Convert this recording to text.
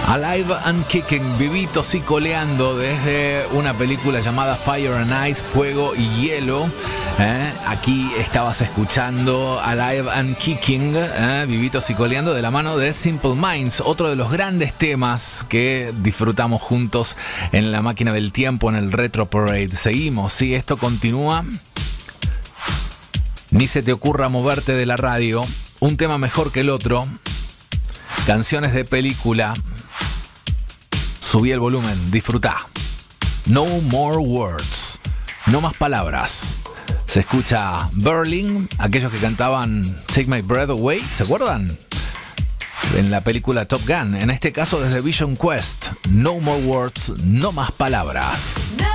Alive and Kicking, vivitos y coleando desde una película llamada Fire and Ice, Fuego y Hielo. Aquí estabas escuchando Alive and Kicking, vivitos y coleando de la mano de Simple Minds, otro de los grandes temas que disfrutamos juntos en la máquina del tiempo, en el Retro Parade. Seguimos, sí, esto continúa. Ni se te ocurra moverte de la radio, un tema mejor que el otro, canciones de película. Subí el volumen, disfrutá. No more words, no más palabras. Se escucha Berlin, aquellos que cantaban Take My Breath Away, ¿se acuerdan? En la película Top Gun, en este caso desde Vision Quest. No more words, no más palabras.